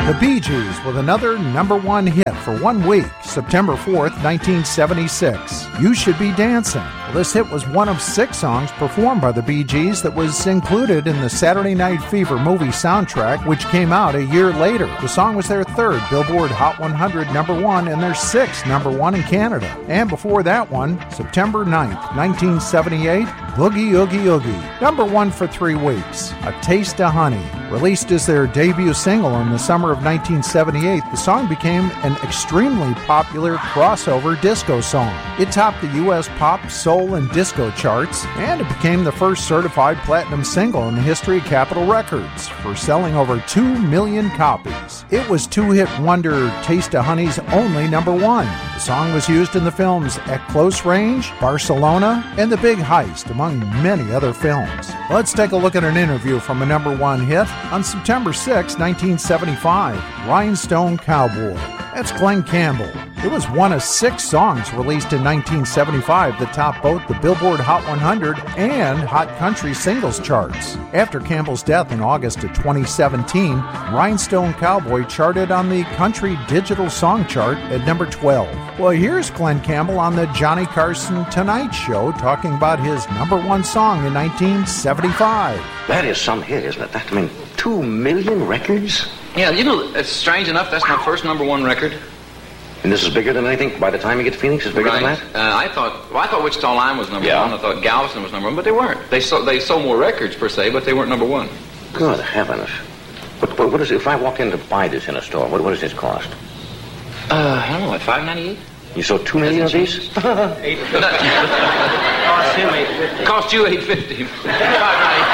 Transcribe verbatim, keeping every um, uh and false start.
The Bee Gees with another number one hit for one week, September fourth, nineteen seventy-six. You Should Be Dancing. Well, this hit was one of six songs performed by the Bee Gees that was included in the Saturday Night Fever movie soundtrack, which came out a year later. The song was their third Billboard Hot one hundred number one and their sixth number one in Canada. And before that one, September ninth, nineteen seventy-eight, Boogie Oogie Oogie, number one for three weeks. A Taste of Honey. Released as their debut single in the summer of nineteen seventy-eight, the song became an extremely popular crossover disco song. It topped the U S pop, soul, and disco charts, and it became the first certified platinum single in the history of Capitol Records for selling over two million copies. It was two-hit wonder Taste of Honey's only number one. The song was used in the films At Close Range, Barcelona, and The Big Heist, among many other films. Let's take a look at an interview from a number one hit on September sixth, nineteen seventy-five, Rhinestone Cowboy. That's Glen Campbell. It was one of six songs released in nineteen seventy-five that topped both the Billboard Hot one hundred and Hot Country Singles charts. After Campbell's death in August of twenty seventeen, Rhinestone Cowboy charted on the Country Digital Song Chart at number twelve. Well, here's Glen Campbell on the Johnny Carson Tonight Show talking about his number one song in nineteen seventy-five. That is some hit, isn't it? That, I mean, two million records? Yeah, you know, it's strange enough, that's my first number one record. And this is bigger than anything? By the time you get to Phoenix, it's bigger right. than that? Uh, I thought, well, I thought Wichita Lime was number yeah. one. I thought Galveston was number one, but they weren't. They sold, they sold more records, per se, but they weren't number one. Good heavens. What, what, what is it, if I walk in to buy this in a store, what, what does this cost? Uh, I don't know, like five ninety-eight? You sold two million of these? eight fifty. Cost him eight fifty. Cost you eight fifty.